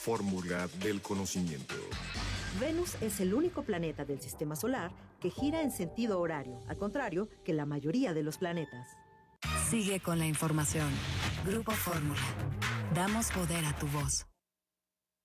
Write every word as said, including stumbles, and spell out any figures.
fórmula del conocimiento. Venus es el único planeta del sistema solar que gira en sentido horario, al contrario que la mayoría de los planetas. Sigue con la información. Grupo Fórmula. Damos poder a tu voz.